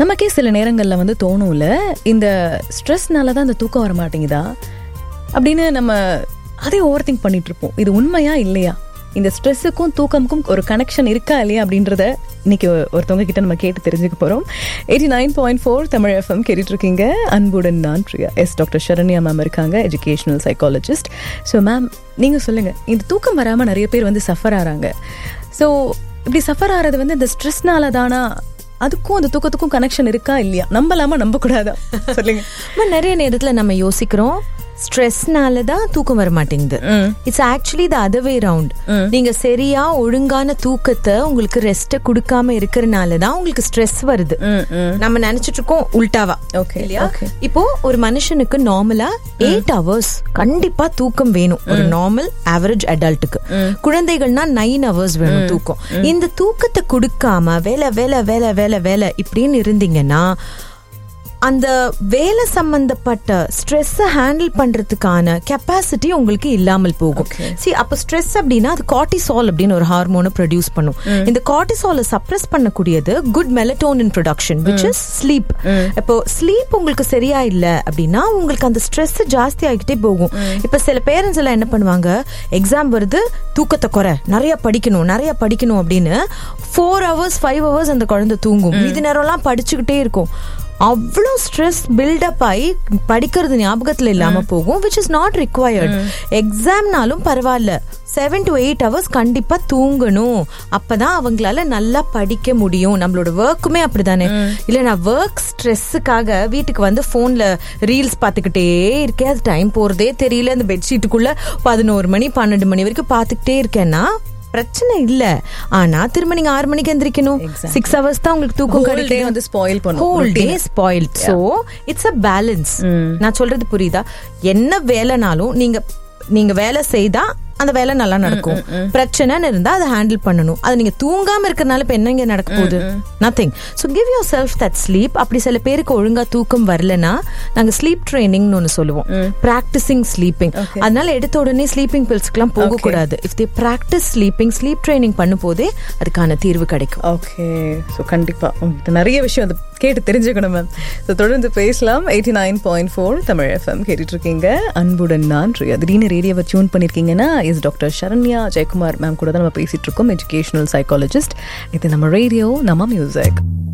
நமக்கே சில நேரங்களில் வந்து தோணும்ல, இந்த ஸ்ட்ரெஸ்னால தான் இந்த தூக்கம் வர மாட்டேங்குதா அப்படின்னு நம்ம அதே ஓவர் திங்க் பண்ணிட்டு இருப்போம். இது உண்மையா இல்லையா, இந்த ஸ்ட்ரெஸ்ஸுக்கும் தூக்கமுக்கும் ஒரு கனெக்ஷன் இருக்கா இல்லையா அப்படின்றத இன்னைக்கு ஒருத்தவங்க கிட்ட நம்ம கேட்டு தெரிஞ்சுக்க போகிறோம். 89.4 தமிழ் எஃப்எம் கேட்டுட்டு இருக்கீங்க. அன்புடன் நான் பிரியா. டாக்டர் சரண்யா மேம் இருக்காங்க, எஜுகேஷனல் சைக்காலஜிஸ்ட். ஸோ மேம், நீங்கள் சொல்லுங்கள், இந்த தூக்கம் வராமல் நிறைய பேர் வந்து சஃபர் ஆகிறாங்க. ஸோ இப்படி சஃபர் ஆகிறது வந்து இந்த ஸ்ட்ரெஸ்னால தானா, அதுக்கும் அந்த தூக்கத்துக்கும் கனெக்ஷன் இருக்கா இல்லையா, நம்பலாமா நம்பக்கூடாதா சொல்லுங்க. நிறைய நேரத்தில் நம்ம யோசிக்கிறோம் ஸ்ட்ரெஸ்னால தான் தூக்கம் வர மாட்டேங்குது. It's actually the other way round. நீங்க சரியா ஒழுங்கான தூக்கத்தை உங்களுக்கு ரெஸ்ட் கொடுக்காம இருக்கிறனால தான் உங்களுக்கு ஸ்ட்ரெஸ் வருது. நம்ம நினைச்சிட்டு இருக்கோம் உல்டாவா. இல்லையா? இப்போ ஒரு மனுஷனுக்கு நார்மலா 8 hours கண்டிப்பா தூக்கம் வேணும், ஒரு நார்மல் ஆவரேஜ் அடல்ட்டுக்கு. குழந்தைகள்னா 9 hours வேணும் தூக்கம். இந்த தூக்கத்தை கொடுக்காம வேலை வேலை வேலை வேலை வேலை இப்படின்னு இருந்தீங்கன்னா அந்த வேலை சம்பந்தப்பட்ட ஸ்ட்ரெஸ்ஸை ஹேண்டில் பண்றதுக்கான கெப்பாசிட்டி உங்களுக்கு இல்லாமல் போகும். அப்ப ஸ்ட்ரெஸ் அப்படின்னா அது கார்டிசால் அப்படின்னு ஒரு ஹார்மோனை ப்ரொடியூஸ் பண்ணும். இந்த கார்டிசாலை சப்ரஸ் பண்ணக்கூடியது good melatonin production, which is sleep. இப்போ ஸ்லீப் உங்களுக்கு சரியா இல்ல அப்படின்னா உங்களுக்கு அந்த ஸ்ட்ரெஸ் ஜாஸ்தி ஆகிட்டே போகும். இப்ப சில பேரண்ட்ஸ் எல்லாம் என்ன பண்ணுவாங்க, எக்ஸாம் வருது, தூக்கத்தை குறை, நிறைய படிக்கணும் அப்படின்னு 4 hours 5 hours அந்த குழந்தை தூங்கும். இது நேரம்லாம் படிச்சுக்கிட்டே இருக்கும். அவ்வளோ ஸ்ட்ரெஸ் பில்டப் ஆகி படிக்கிறது ஞாபகத்துல இல்லாம போகும், which is not required. எக்ஸாம்னாலும் பரவாயில்ல, 7 to 8 hours கண்டிப்பா தூங்கணும். அப்பதான் அவங்களால நல்லா படிக்க முடியும். நம்மளோட ஒர்க்குமே அப்படிதானே. இல்ல நான் ஒர்க் ஸ்ட்ரெஸ்ஸுக்காக வீட்டுக்கு வந்து போன்ல ரீல்ஸ் பார்த்துக்கிட்டே இருக்கேன், அது டைம் போறதே தெரியல, அந்த பெட்ஷீட்டுக்குள்ள 11 மணி 12 மணி வரைக்கும் பார்த்துக்கிட்டே இருக்கேன்னா பிரச்சனை இல்ல. ஆனா திரும்ப நீங்க 6 மணிக்கு எந்திரிக்கணும், 6 hours தான் உங்களுக்கு தூக்கம் கிடைக்கும். வந்து ஸ்பாயில் பண்ணும், whole day spoilt. So it's a balance. நான் சொல்றது புரியுதா? என்ன வேலைனாலும் நீங்க வேலை செய்தா அந்த வேலை நல்லா நடக்கும். பிரச்சனைன்னு இருந்தா அதை ஹேண்டில் பண்ணணும். அது நீங்க தூங்காம இருக்கிறதுனால இப்ப என்ன நடக்க போகுது? Nothing. So give your self that sleep. அப்படி சில பேருக்கு ஒழுங்கா தூக்கம் வரலன்னா நாங்க ஸ்லீப் ட்ரைனிங்னு ஒன்று சொல்லுவோம், பிராக்டிசிங் ஸ்லீப்பிங். அதனால எடுத்த உடனே ஸ்லீப்பிங் பில்ஸ்க்குலாம் போகக்கூடாது. If they practice sleeping, sleep training பண்ணும் போதே அதுக்கான தீர்வு கிடைக்கும். ஓகே, ஸோ கண்டிப்பா உங்களுக்கு நிறைய விஷயம் அது கேட்டு தெரிஞ்சுக்கணும் மேம். ஸோ தொடர்ந்து பேசலாம். 89.4 தமிழ் எஃப்எம் கேட்டுட்டு இருக்கீங்க. அன்புடன் நான் பிரியா. திடீர்னு ரேடியோவை tune பண்ணிருக்கீங்கன்னா doctor Saranya Jayakumar ma'am கூட தான் நம்ம பேசிட்டு இருக்கோம், எஜுகேஷனல் சைக்காலஜிஸ்ட். இது நம்ம ரேடியோ, நம்ம மியூசிக்.